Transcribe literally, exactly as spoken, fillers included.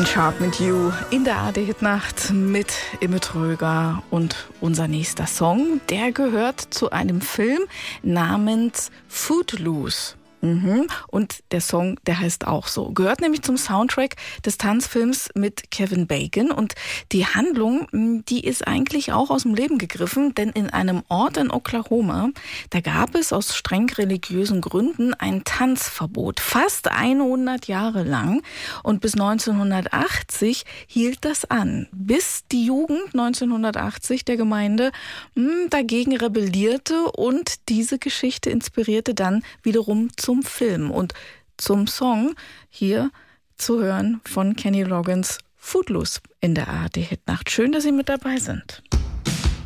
Sharp mit You in der A D-Hitnacht mit Imme Tröger. Und unser nächster Song, der gehört zu einem Film namens Footloose. Mhm. Und der Song, der heißt auch so. Gehört nämlich zum Soundtrack des Tanzfilms mit Kevin Bacon. Und die Handlung, die ist eigentlich auch aus dem Leben gegriffen, denn in einem Ort in Oklahoma, da gab es aus streng religiösen Gründen ein Tanzverbot. Fast hundert Jahre lang. Und bis neunzehnhundertachtzig hielt das an. Bis die Jugend neunzehnhundertachtzig der Gemeinde mh, dagegen rebellierte und diese Geschichte inspirierte dann wiederum zum Film und zum Song hier zu hören von Kenny Loggins Footloose in der A R D-Hitnacht. Schön, dass Sie mit dabei sind.